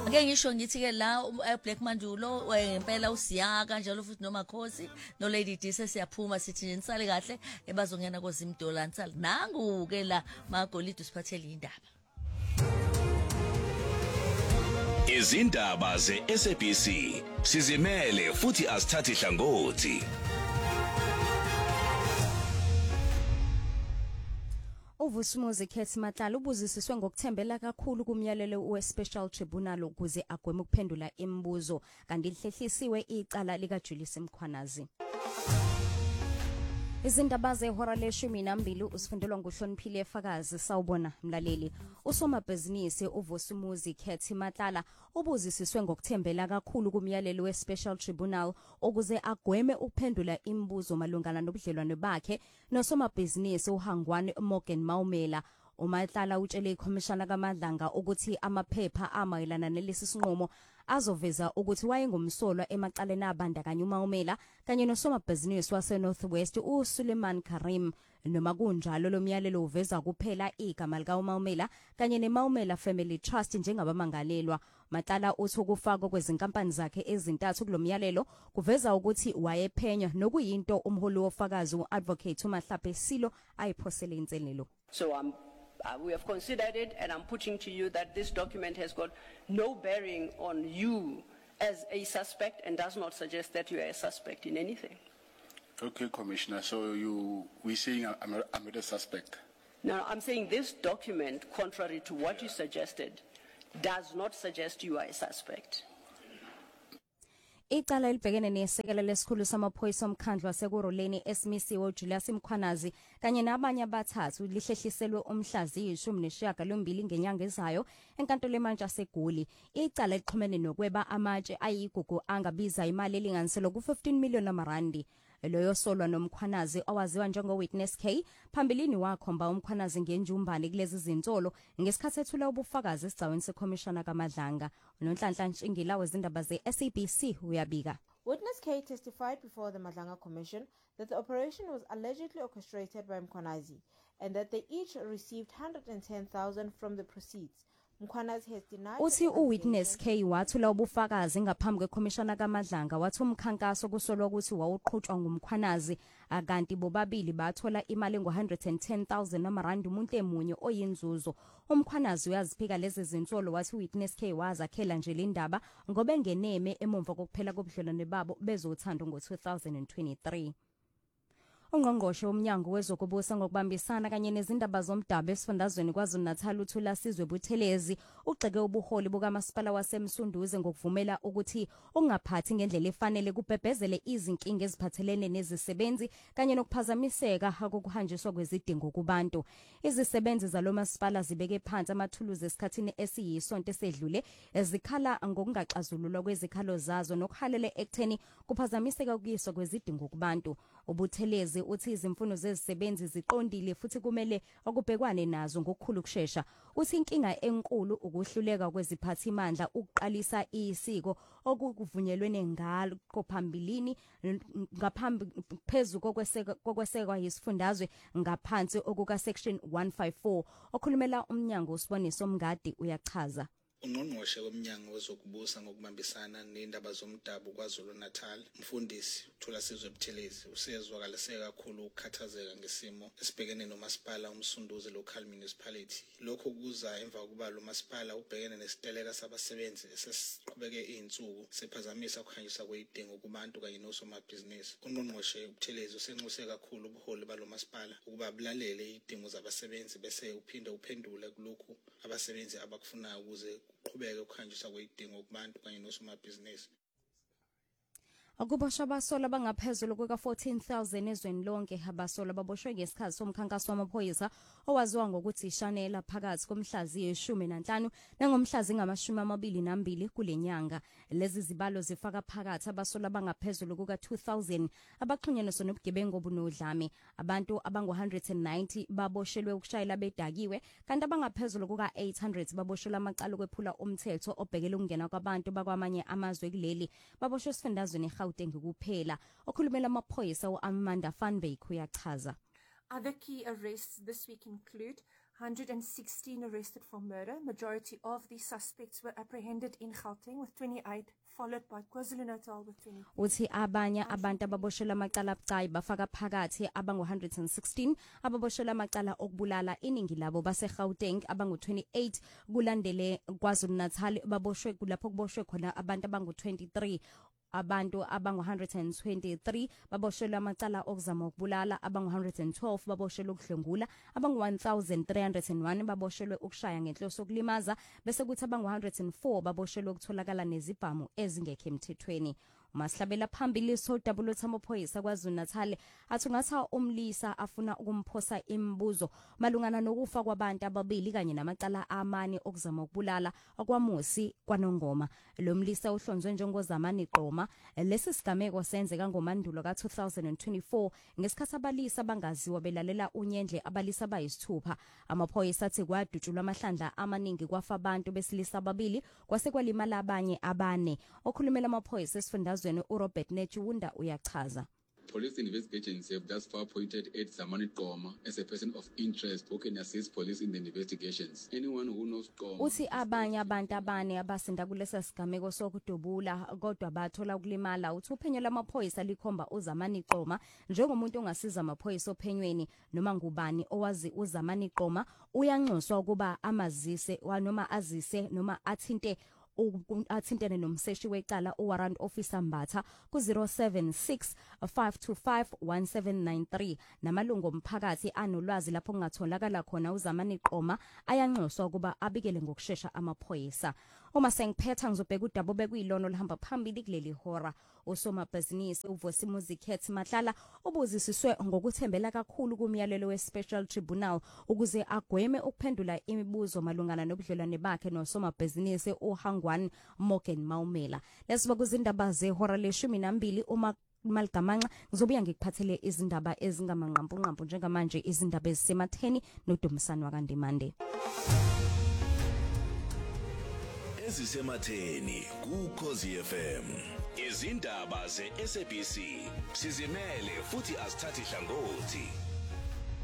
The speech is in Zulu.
Ake ngisho ngithi ke la Black Mandulo ngempela uSiya kanjalo futhi noMakhosi no Lady D sesiyaphuma sithi nje nisale kahle ebazongena koZimdola nisale nangu ke la magolide usiphathele indaba. Izindaba ze-SABC sizimele futhi asithathi hlangothi. Uvusumuzi Khethi Matlala ubuzisiswe ngokuthembela kakhulu kumyalelo we-Special Tribunal ukuze agweme ukuphendula imibuzo kanti lihlehlisiwe icala lika Julius Mkhwanazi. Izindaba zehora le-12 usifundelwa nguHloniphile Fakazi sawubona mlaleli. Usomabhizinisi uVusumuzi Khethi Matlala ubuzisiswe ngokuthembela kakhulu kumyalelo we-Special Tribunal ukuze agweme ukuphendula imibuzo malungana nobudlelwano bakhe nosomabhizinisi uHangwani Morgan Maumela. uMatlala utshele ikhomishana kaMadlanga ukuthi amaphepha amayelana nelesi sinqumo azoveza ukuthi wayengumsolwa emacaleni abandakanya uMaumela kanye nosomabhizinisi waseNorthwest uSuleiman Karim. Noma kunjalo lo myalelo uveza kuphela igama lika uMaumela kanye neMaumela Family Trust njengabamangalelwa. Matlala uthi ukufakwa kwezinkampani zakhe ezintathu kulomyalelo kuveza ukuthi wayephenywa nokuyinto umholi wofakazi uAdvocate uMahlaphe Silo ayiphosele inselelo. So we have considered it, and I'm putting to you that this document has got no bearing on you as a suspect and does not suggest that you are a suspect in anything. Okay, Commissioner, so we're saying I'm not a suspect? No, I'm saying this document, contrary to what you suggested, does not suggest you are a suspect. Icala elibhekene nesekela lesikhulu samaphoyisa omkhandlu wasekuroleni esimisiwe uJulius Mkhwanazi kanye nabanye abathathu lihlehliselwe umhlazi 19 ngenyanga ezayo enkantolo emantshi aseGoli. Icala lixhumene nokweba amatshe ayigugu angabiza imali elinganiselo ku-15 million amarandi. Loyo solwa noMkhwanazi owaziwa njengowitness K phambilini wakhomba uMkhwanazi ngenjumbane kulezi zinsolo ngesikhathi ethula ubufakazi esigcaweni sekhomishana kaMadlanga. uNonhlanhla Ntshingila wezindaba ze-SABC uyabika. Witness K testified before the Madlanga Commission that the operation was allegedly orchestrated by Mkhwanazi and that they each received 110,000 from the proceeds. Mkhwanazi has denied. Uthi uwitness K wathula ubufakazi ngaphambi kwekhomishana kaMadlanga wathi umkhankaso kusolwa ukuthi wawuqhutshwa nguMkhwanazi akanti bobabili bathola imali ngo110,000 amarandi umuntu emunye oyinzuzo. uMkhwanazi uyaziphika lezi zinsolo wathi uwitness K wazakhela nje le ndaba ngoba engeneme emumva kokuphela kobudlelwane babo bezothando ngo2023. Ungqongqoshe womnyango wezokubusa ngokubambisana kanye nezindaba zomdabu esifundazweni KwaZulu-Natal uThula Sizwe Buthelezi ugxeke ubuholi bukamasipala waseMsunduze ngokuvumela ukuthi ungaphathi ngendlela efanele kubhebhezele izinkinga eziphathelene nezisebenzi kanye nokuphazamiseka kokuhanjiswa kwezidingo kubantu. Izisebenzi zalomasipala zibeke phansi amathuluzi esikhathini esiyisonto esedlule ezikhala ngokungaxazululwa kwezikhalo zazo nokuhalela ekutheni kuphazamiseka kuyiswa kwezidingo kubantu. uButhelezi uthi izimfuno zezisebenzi ziqondile futhi kumele okubhekwane nazo ngokukhulu kusheshsha. Uthi inkinga enkulu ukuhluleka kweziphathimandla ukuqalisa isiko okuvunyelwene ngalo phambilini ngaphambi phezulu kokwesekwa yisifundazwe ngaphansi okuka section 154 okhulumela umnyango usiboniso Umngadi uyachaza. Ungqongqoshe womnyango wezokubusa ngokubambisana nezindaba zomdabu KwaZulu-Natal umfundisi uThula Sizwe Buthelezi usezwakalise kakhulu ukukhathazeka ngesimo esibhekene nomasipala umsunduze local municipality. Lokho kuza emva kokuba lo masipala ubhekene nesiteleka sabasebenzi esesiqhubeke izinsuku sephazamisa ukuhanjiswa kwezidingo kubantu kanye nosomabhizinisi. Ungqongqoshe uButhelezi usenxuse kakhulu ubuholi balo masipala ukuba bulalele izidingo zabasebenzi bese uphinde uphendule kulokhu abasebenzi abakufunayo ukuze kuqhubeke ukuhanjiswa kwezidingo kubantu kanye nosomabhizinisi. Akuboshwa abasola bangaphezulu kweka-14,000 ezweni lonke abasola baboshwe ngesikhathi somkhankaso wamaphoyisa owaziwa ngokuthi ishanela phakathi komhlazi 15 nangomhlazi ngama-22 kulenyanga. Lezi zibalo zifaka phakathi abasola bangaphezulu kuka-2,000 abaxhunyaniswa nobugebengu obunodlame. Abantu abangu-190 baboshelwe ukushayela bedakiwe kanti abangaphezulu kuka-800 baboshelwe amacala okwephula umthetho obhekele ukungena kwabantu bakwamanye amazwe kuleli. Baboshwe esifundazweni Gauteng kuphela. Okhulumela amaphoyisa uAmanda van Wyk uyachaza. Other key arrests this week include 116 arrested for murder. Majority of the suspects were apprehended in Gauteng with 28, followed by KwaZulu-Natal with 20. Uthi abanye abantu ababoshelwa amacala abucayi bafaka phakathi abangu-116 ababoshelwa amacala okubulala iningi labo base-Gauteng abangu-28 kulandele KwaZulu-Natal baboshwe kulapho kuboshwe khona abantu abangu-23 abantu abangu-123 baboshelwa amacala okuzama ukubulala abangu-112 baboshelwe ukudlwengula abangu-1301 baboshelwe ukushaya ngenhloso yokulimaza bese kuthi abangu-104 baboshelwe ukutholakala nezibhamu ezingekho emthethweni. Masihlabela phambili sodabula amaphoyisa KwaZulu-Natal athi ngatha umlisa afuna ukumphosa imibuzo malungana nokufa kwabantu ababili kanye namacala amane okuzama ukubulala akwamusi kwaNongoma. Lo mlisa uhlonzwe njengozamani Gqoma. Lesi sigameko senzeka ngoMandulo ka-2024 ngesikhathi abalisa bangaziwa belalela unyendle abalisa bayisithupha. Amaphoyisa athi kwadutshulwa amahlandla amaningi kwafa abantu besilisa ababili kwase kwalimala abanye abane. Okhulumela amaphoyisa esifundazweni uRobert Nechiwunda uyachaza. Police investigations have thus far pointed at Zamani Gqoma as a person of interest who can assist police in the investigations. Anyone who knows Gqoma. Uthi abanye abantu abane abasinda kulesa sigameko sokudubula kodwa bathola ukulimala. Uthi uphenyo lamaphoyisa likhomba uZamani Gqoma njengomuntu ongasiza amaphoyisa ophenyweni noma ngubani owazi uZamani Gqoma uyanxuswa ukuba amazise noma azise noma athintene nomseshi wecala uwarrant officer Mbatha ku-076 525 1793 namalungu omphakathi anolwazi lapho kungatholakala khona uZamani Gqoma ayanxuswa ukuba abikele ngokusheshsha amaphoyisa. Uma sengiphetha ngizobheka udaba obekuyilono lihamba phambili kuleli hora. Usomabhizinisi uVosi Muzikhethi Mahlala ubuzisiswe ngokuthembela kakhulu kumyalelo we-Special Tribunal ukuze agweme ukuphendula imibuzo malungana nobudlelwane bakhe nosomabhizinisi uHangwan Morgan Maumela. Lesiba kuzindaba zehora le-12 uma Malgamanxa ngizobuya ngikuphathele izindaba ezingamanqampunqampu njengamanje izindaba ezisematheni noDumisani waKandimande. Ezisematheni kuKhosi FM. Izindaba ze-SABC sizimele futhi asithathi hlangothi.